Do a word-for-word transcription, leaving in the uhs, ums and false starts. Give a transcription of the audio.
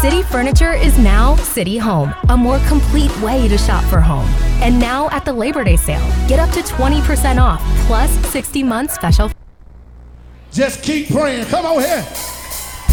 City Furniture is now City Home, a more complete way to shop for home. And now at the Labor Day sale, get up to twenty percent off plus sixty months special. Just keep praying. Come on here.